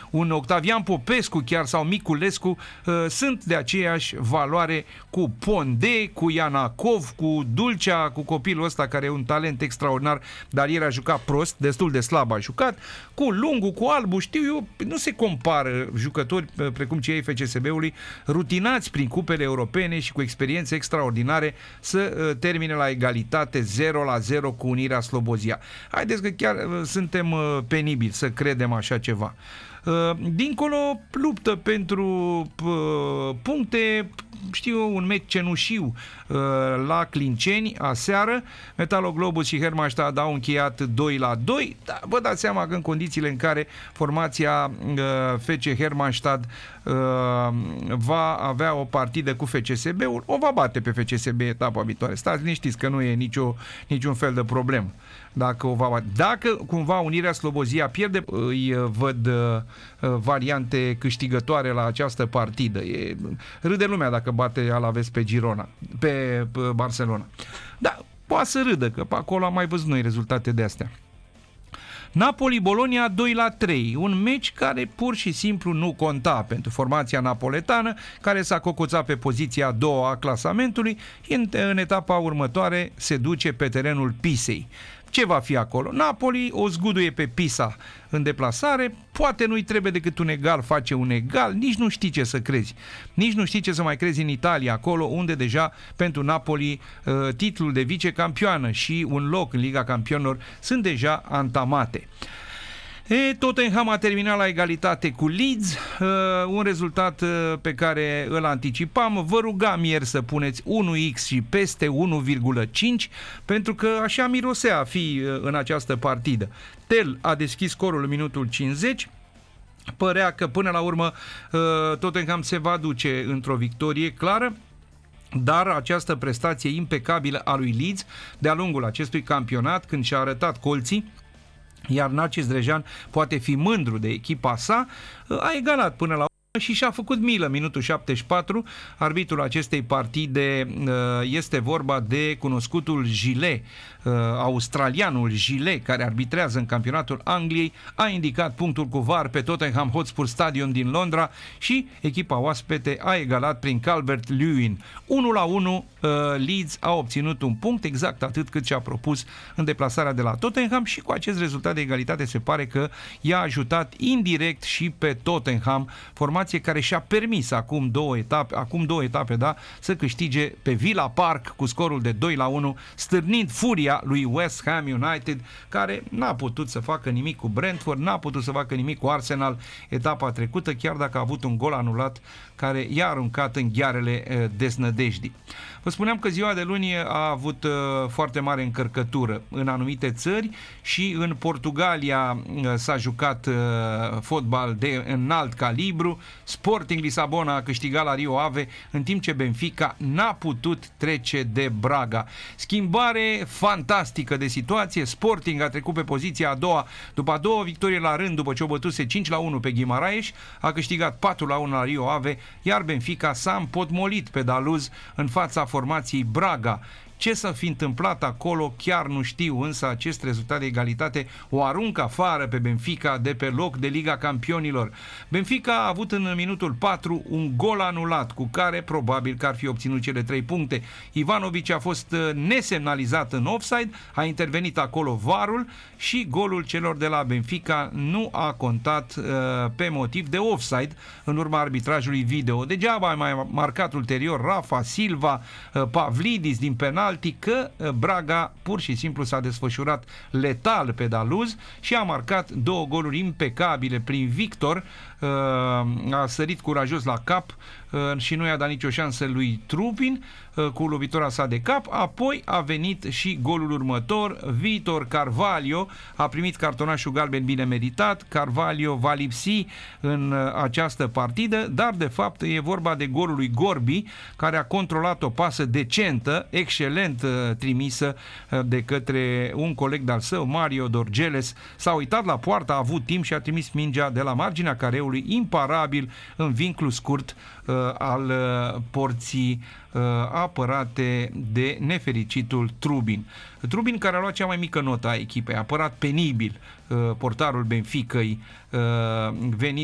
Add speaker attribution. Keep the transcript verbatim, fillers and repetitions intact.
Speaker 1: un Octavian Popescu chiar sau Miculescu uh, sunt de aceeași valoare cu Pondé, cu Ianacov, cu Dulcea, cu copilul ăsta care e un talent extraordinar, dar el a jucat prost, destul de slab a jucat, cu Lungu, cu Albu, știu eu, nu se compară jucători uh, precum cei F C S B-ului, rutinați prin cupele europene și cu experiențe extraordinare să uh, termine la egalitate zero la zero cu Unirea Slobozia. Haideți că chiar uh, suntem uh, penibili să credem așa ceva. Uh, dincolo, luptă pentru uh, puncte, știu, un meci cenușiu uh, la Clinceni aseară. Metaloglobus și Hermannstadt au încheiat doi la doi, dar vă dați seama că în condițiile în care formația uh, F C Hermannstadt uh, va avea o partidă cu F C S B-ul, o va bate pe F C S B etapa viitoare. Stați liniștiți că nu e nicio, niciun fel de problemă. Dacă, o va bate. Dacă cumva Unirea Slobozia pierde, îi văd uh, variante câștigătoare la această partidă. E, râde lumea dacă bate Alaves pe Girona, pe, pe Barcelona. Da, poate să râdă, că pe acolo am mai văzut noi rezultate de astea. Napoli-Bologna doi la trei, un meci care pur și simplu nu conta pentru formația napoletană, care s-a cocoțat pe poziția a doua a clasamentului, în, în etapa următoare se duce pe terenul Pisei. Ce va fi acolo? Napoli o zguduie pe Pisa în deplasare, poate nu-i trebuie decât un egal, face un egal, nici nu știi ce să crezi. Nici nu știi ce să mai crezi în Italia, acolo unde deja pentru Napoli titlul de vicecampioană și un loc în Liga Campionilor sunt deja antamate. E, Tottenham a terminat la egalitate cu Leeds, uh, un rezultat uh, pe care îl anticipam. Vă rugam ieri să puneți unu x și peste unu virgulă cinci, pentru că așa mirosea a fi uh, în această partidă. Tel a deschis scorul în minutul cincizeci. Părea că până la urmă uh, Tottenham se va duce într-o victorie clară, dar această prestație impecabilă a lui Leeds de-a lungul acestui campionat, când și-a arătat colții, iar Narcis Drejan poate fi mândru de echipa sa, a egalat până la urmă și și-a făcut milă. Minutul șaptezeci și patru, arbitrul acestei partide este vorba de cunoscutul Gillet, australianul Gillet, care arbitrează în campionatul Angliei, a indicat punctul cu V A R pe Tottenham Hotspur Stadium din Londra și echipa oaspete a egalat prin Calvert-Lewin. unu la unu, Leeds a obținut un punct, exact atât cât și-a propus în deplasarea de la Tottenham, și cu acest rezultat de egalitate se pare că i-a ajutat indirect și pe Tottenham, formație care și-a permis acum două etape, acum două etape, da, să câștige pe Villa Park cu scorul de doi la unu, stârnind furia lui West Ham United, care n-a putut să facă nimic cu Brentford, n-a putut să facă nimic cu Arsenal etapa trecută, chiar dacă a avut un gol anulat care i-a aruncat în ghearele desnădejdii. Vă spuneam că ziua de luni a avut uh, foarte mare încărcătură în anumite țări și în Portugalia uh, s-a jucat uh, fotbal de înalt calibru. Sporting Lisabona a câștigat la Rio Ave, în timp ce Benfica n-a putut trece de Braga. Schimbare fantastică de situație. Sporting a trecut pe poziția a doua după a doua victorie la rând, după ce o bătuse cinci la unu pe Guimaraes, a câștigat patru la unu la Rio Ave, iar Benfica s-a împotmolit pe Daluz în fața formației Braga. Ce s-a fi întâmplat acolo chiar nu știu, însă acest rezultat de egalitate o aruncă afară pe Benfica de pe loc de Liga Campionilor. Benfica a avut în minutul patru un gol anulat, cu care probabil că ar fi obținut cele trei puncte. Ivanovic a fost nesemnalizat în offside, a intervenit acolo V A R-ul și golul celor de la Benfica nu a contat uh, pe motiv de offside în urma arbitrajului video. Degeaba a mai marcat ulterior Rafa Silva, uh, Pavlidis din penal, că Braga pur și simplu s-a desfășurat letal pe Daluz și a marcat două goluri impecabile prin Victor, a sărit curajos la cap și nu i-a dat nicio șansă lui Trupin cu lovitura sa de cap. Apoi a venit și golul următor. Vitor Carvalho a primit cartonașul galben bine meritat. Carvalho va lipsi în această partidă, dar de fapt e vorba de golul lui Gorbi, care a controlat o pasă decentă, excelent trimisă de către un coleg de-al său, Mario Dorgeles. S-a uitat la poartă, a avut timp și a trimis mingea de la marginea careului, imparabil în vincul scurt uh, al uh, porții uh, apărate de nefericitul Trubin. Trubin, care a luat cea mai mică notă a echipei, a apărat penibil uh, portarul Benficăi, uh, venit